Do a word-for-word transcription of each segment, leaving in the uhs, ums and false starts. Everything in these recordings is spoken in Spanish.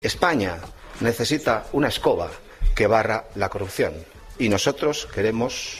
España necesita una escoba que barra la corrupción y nosotros queremos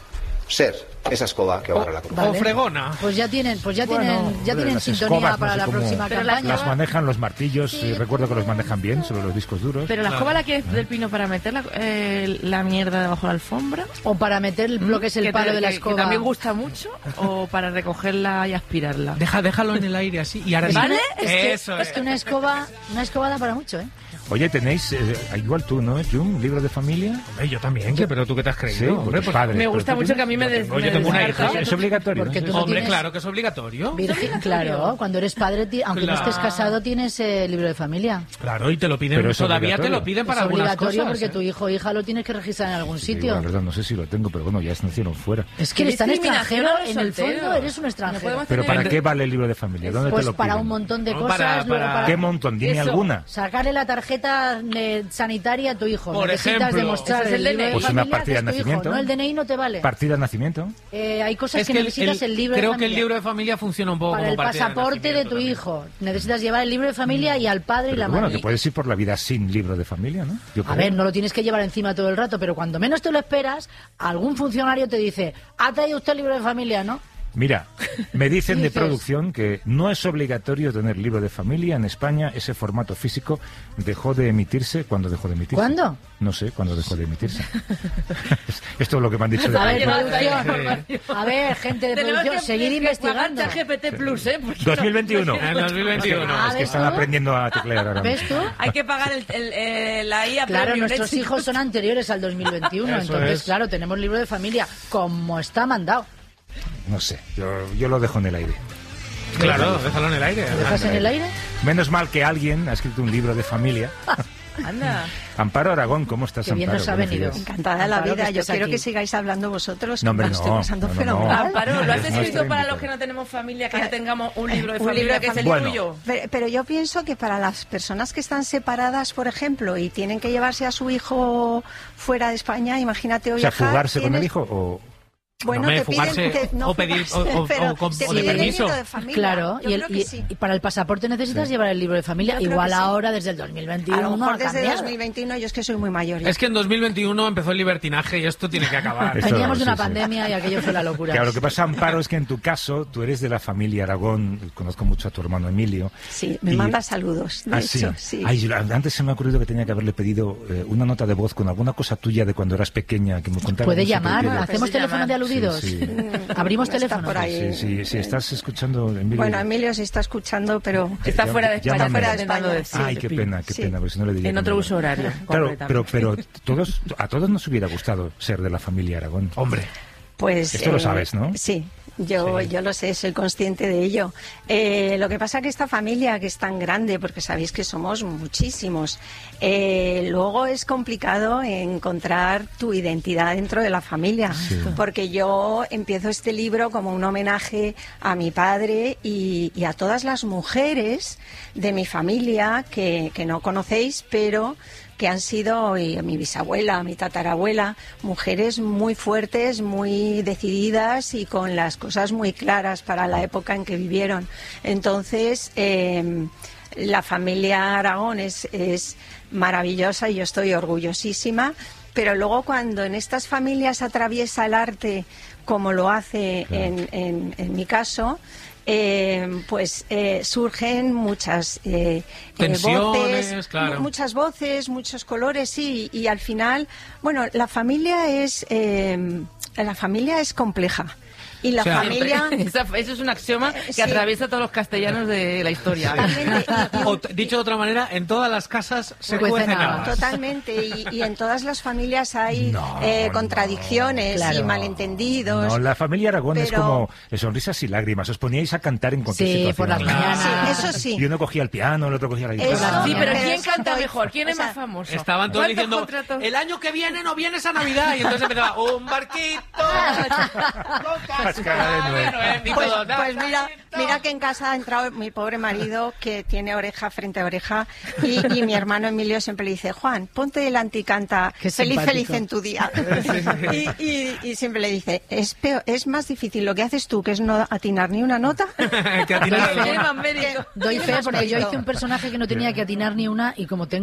ser esa escoba que barra la corrupción. O fregona. Pues ya tienen, pues ya Bueno, tienen, ya tienen las sintonía escobas, para no sé la cómo próxima campaña. las manejan los martillos, sí, y recuerdo que los manejan bien sobre los discos duros. Pero la escoba la que es del pino para meter la, eh, la mierda debajo de la alfombra. O para meter lo que es el que palo te- de la que- escoba. Que también gusta mucho. O para recogerla y aspirarla. Deja, déjalo en el aire así y ahora ¿Vale? sí. Es que, Eso es que una escoba, una escoba da para mucho, ¿eh? Oye, tenéis, eh, igual tú, ¿no, Jun? ¿Libro de familia? Hombre, yo también, ¿qué? Pero tú qué te has creído, Sí, hombre. pues Pues, padre. Me Pero gusta tú mucho tienes- que a mí me des, tengo- yo me tengo una descarta. hija. Es obligatorio. Porque ¿no? tú no Hombre, tienes- claro que es obligatorio. Virgen, claro, cuando eres padre, ti- aunque no Claro. estés casado, tienes eh, libro de familia. Claro, y te lo piden, Pero es todavía te obligatorio. lo piden para Es algunas obligatorio cosas. porque ¿eh? tu hijo o hija lo tienes que registrar en algún Sí, sitio. la verdad, no sé si lo tengo, pero bueno, ya se nacieron fuera. Es que Qué eres tan discriminación extranjero, a los en el solteros. fondo eres un No extranjero. podemos ¿Pero tener- para qué vale el libro de familia? ¿Dónde Pues te lo para piden? un montón de No, cosas. para- luego para- para- ¿Qué montón? Dime Eso, alguna. Sacarle la tarjeta eh, sanitaria a tu hijo. Por Necesitas ejemplo. demostrar Ese es el el libro D N I. de Pues una familia, partida que es de tu hijo. nacimiento. No, el D N I no te vale. ¿Partida de nacimiento? Eh, hay cosas Es que, que el- necesitas el, el- libro de creo familia. que el libro de familia funciona un poco Para como el partida pasaporte de, nacimiento tu también. hijo. Necesitas llevar el libro de familia y al padre y Pero la bueno, madre. que puedes ir por la vida sin libro de familia, ¿no? Yo A creo. ver, no lo tienes que llevar encima todo el rato, pero cuando menos te lo esperas, algún funcionario te dice, ¿ha traído usted el libro de familia, no? Mira, me dicen de Dices- producción que no es obligatorio tener libro de familia. En España ese formato físico dejó de emitirse. ¿Cuándo dejó de emitirse? ¿Cuándo? No sé, ¿cuándo dejó de emitirse? Esto es lo que me han dicho de A ver, producción. producción. A ver, gente de Tenemos producción, que- seguir que investigando. pagar G P T Plus, ¿eh? Porque dos mil veintiuno. En dos mil veintiuno. Ah, Es que ¿ves están tú? aprendiendo a teclear ahora ¿Ves mismo. tú? Hay que pagar el, el, eh, la I A Claro, Premium, nuestros ¿eh, hijos son anteriores al dos mil veintiuno, Eso entonces, es. claro, tenemos libro de familia, como está mandado. No sé, yo, yo lo dejo en el aire. Claro, déjalo en el aire. ¿Lo dejas en el aire? Menos mal que alguien ha escrito un libro de familia. Anda. Amparo Aragón, ¿cómo estás, Qué bien Amparo? nos ha Buenos venido. días. Encantada la Amparo, vida. que Yo estés quiero aquí. que sigáis hablando vosotros, No, que hombre, me lo estoy no. pasando No, no, fenomenal. no. Amparo, ¿lo has Es escrito nuestra para los invitada. que no tenemos familia, que ya tengamos un libro de Un familia libro de que es el familia. tuyo? Pero, pero yo pienso que para las personas que están separadas, por ejemplo, y tienen que llevarse a su hijo fuera de España, imagínate O sea, viajar, fugarse con el tienes- hijo o... Bueno, Hombre, te piden, fugarse te- no o pedir- fugarse, o- o- pero o con- te o de piden el permiso. libro de familia. Claro, Yo y, el- creo que y- sí. y para el pasaporte necesitas llevar el libro de familia. Yo creo Igual que sí. ahora, desde el dos mil A veintiuno, lo mejor ha desde cambiado. dos mil veintiuno, yo es que soy muy mayor. ya. Es que en dos mil veintiuno empezó el libertinaje y esto tiene que acabar. Eso- Veníamos de una sí, sí. pandemia y aquello fue la locura. Claro, lo que pasa, Amparo, es que en tu caso, tú eres de la familia Aragón, conozco mucho a tu hermano Emilio. Sí, me y- manda saludos, de Ah, hecho, sí. sí. Ay, yo- antes se me ha ocurrido que tenía que haberle pedido eh, una nota de voz con alguna cosa tuya de cuando eras pequeña que me contara. Puede no sé qué llamar, quiere. hacemos Puede teléfono llamar. de aludidos. Sí, sí. Abrimos Está teléfono. por ahí. Sí, sí, sí, estás escuchando, Emilio. Bueno, Emilio se está escuchando, pero Está Ya- fuera de España, llámame. fuera de España, España. sí. Ay, qué pena, qué Sí. pena, porque si no le diría. En que otro no. uso horario. Claro, pero, completamente. pero todos, a todos nos hubiera gustado ser de la familia Aragón. Hombre. Pues, Esto lo sabes, ¿no? Sí, yo, Sí. yo lo sé, soy consciente de ello. Eh, lo que pasa que esta familia, que es tan grande, porque sabéis que somos muchísimos, eh, luego es complicado encontrar tu identidad dentro de la familia, Sí. porque yo empiezo este libro como un homenaje a mi padre y, y a todas las mujeres de mi familia que, que no conocéis, pero que han sido, y a mi bisabuela, a mi tatarabuela, mujeres muy fuertes, muy decididas y con las cosas muy claras para la época en que vivieron. Entonces, eh, la familia Aragón es, es maravillosa y yo estoy orgullosísima, pero luego cuando en estas familias atraviesa el arte, como lo hace Claro. en, en, en mi caso, eh, pues eh, surgen muchas eh, eh, Tensiones, voces, claro. mu- muchas voces, muchos colores, sí, y al final, bueno, la familia es eh, la familia es compleja. Y la O sea, familia... Esa- Eso es un axioma que Sí. atraviesa a todos los castellanos de la historia. Totalmente, y- y- O t- dicho de otra manera, en todas las casas se Cuecen cuecen habas. habas. Totalmente, y, y en todas las familias hay No, eh, no, contradicciones claro. y malentendidos. No, la familia Aragón es pero- como de sonrisas y lágrimas. Os poníais a cantar en cualquier Sí, situación. por las Claro. mañanas. Sí, eso sí. Y uno cogía el piano, el otro cogía la Eso, guitarra. Sí, pero Pero ¿quién eso canta estoy- mejor? ¿Quién es o sea, más famoso? Estaban todos ¿Cuántos diciendo, contratos? el año que viene no vienes a Navidad. Y entonces empezaba, un barquito. con Cáscara de nuez. Pues, pues mira, mira que en casa ha entrado mi pobre marido que tiene oreja frente a oreja y, y mi hermano Emilio siempre le dice, Juan, ponte el anticanta, Qué feliz, simpático. feliz en tu día. y, y, y siempre le dice, es peor, es más difícil lo que haces tú, que es no atinar ni una nota. Que atinar Doy fe, Eres más médico. doy fe Más porque yo médico. hice un personaje que no tenía que atinar ni una y como tengo